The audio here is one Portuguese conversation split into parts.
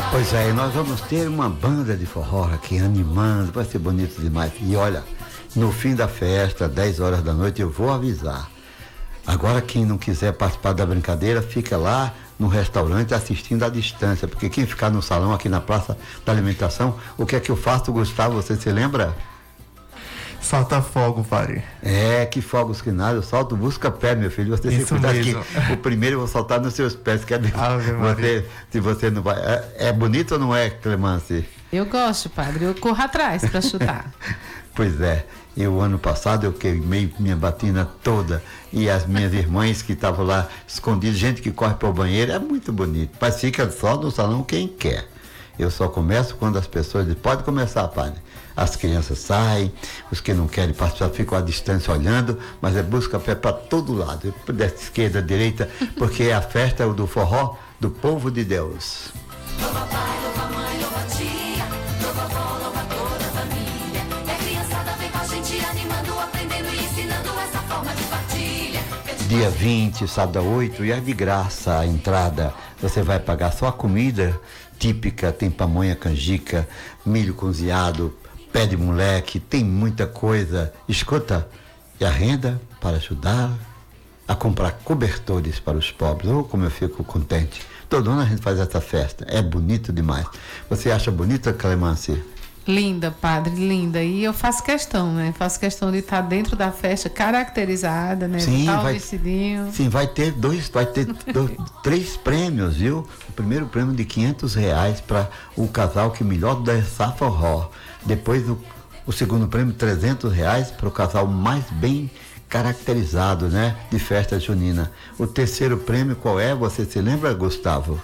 Pois é, nós vamos ter uma banda de forró aqui animando, vai ser bonito demais. E olha, no fim da festa, 10 horas da noite, eu vou avisar. Agora quem não quiser participar da brincadeira, fica lá no restaurante assistindo à distância, porque quem ficar no salão aqui na Praça da Alimentação, o que é que eu faço, Gustavo, você se lembra? Solta fogo, padre. É, que fogos que nada, eu solto, busca pé, meu filho, você se cuidar que o primeiro eu vou soltar nos seus pés, quer dizer, se você não vai, é bonito ou não é, Clemence? Eu gosto, padre, eu corro atrás para chutar. Pois é, eu ano passado eu queimei minha batina toda e as minhas irmãs que estavam lá escondidas, gente que corre para o banheiro, é muito bonito, mas fica só no salão quem quer. Eu só começo quando as pessoas dizem, pode começar, padre. As crianças saem, os que não querem participar ficam à distância olhando, mas é busca-pé para todo lado, da esquerda, direita, porque é a festa do forró do povo de Deus. Louva pai, louva mãe, louva tia, louva avó, louva toda a família. E a criançada vem com a gente animando, aprendendo e ensinando essa forma de partilha. Dia 20, sábado 8, e é de graça a entrada. Você vai pagar só a comida típica, tem pamonha, canjica, milho cozinhado, pé de moleque, tem muita coisa. Escuta, e a renda para ajudar a comprar cobertores para os pobres. Oh, como eu fico contente. Todo ano a gente faz essa festa, é bonito demais. Você acha bonita, Clemence? Linda, padre, linda. E eu faço questão, né? Faço questão de estar dentro da festa caracterizada, né? Sim, botar o vestidinho. Sim, vai ter três prêmios, viu? O primeiro prêmio de R$500 para o casal que melhor dançar forró. Depois o segundo prêmio, R$300 para o casal mais bem caracterizado, né? De festa junina. O terceiro prêmio qual é? Você se lembra, Gustavo?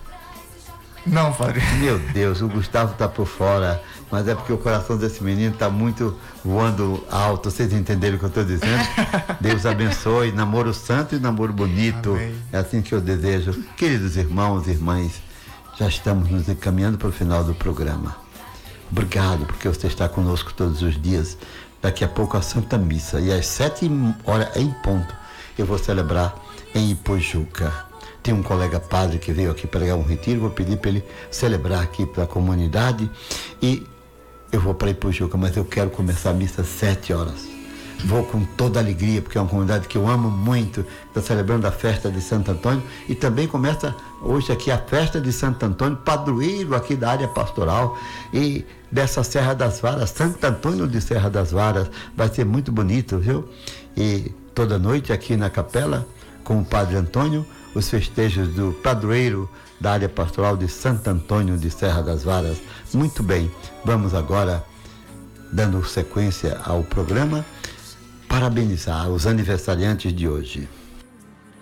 Não, padre. Meu Deus, o Gustavo tá por fora, mas é porque o coração desse menino tá muito voando alto. Vocês entenderam o que eu estou dizendo? Deus abençoe, namoro santo e namoro bonito. Amém. É assim que eu desejo. Queridos irmãos e irmãs, já estamos nos encaminhando para o final do programa. Obrigado, porque você está conosco todos os dias. Daqui a pouco a Santa Missa, e às 7h em ponto, eu vou celebrar em Ipojuca. Tem um colega padre que veio aqui pregar um retiro, vou pedir para ele celebrar aqui para a comunidade e eu vou para Ipojuca, mas eu quero começar a missa às 7 horas. Vou com toda alegria, porque é uma comunidade que eu amo muito, está celebrando a festa de Santo Antônio e também começa hoje aqui a festa de Santo Antônio, padroeiro aqui da área pastoral e dessa Serra das Varas, Santo Antônio de Serra das Varas, vai ser muito bonito, viu? E toda noite aqui na capela, com o Padre Antônio, os festejos do padroeiro da área pastoral de Santo Antônio de Serra das Varas. Muito bem, vamos agora, dando sequência ao programa, parabenizar os aniversariantes de hoje.